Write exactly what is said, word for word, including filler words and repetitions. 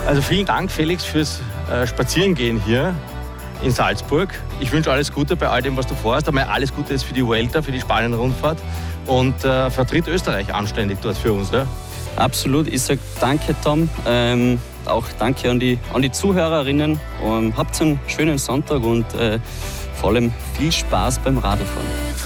Also vielen Dank, Felix, fürs äh, Spazierengehen hier in Salzburg. Ich wünsche alles Gute bei all dem, was du vorhast. Einmal alles Gute ist für die Vuelta, für die Spanien-Rundfahrt und äh, vertritt Österreich anständig dort für uns. Ja? Absolut. Ich sage danke, Tom. Ähm, auch danke an die, an die Zuhörerinnen. Um, habt einen schönen Sonntag und äh, vor allem viel Spaß beim Radfahren.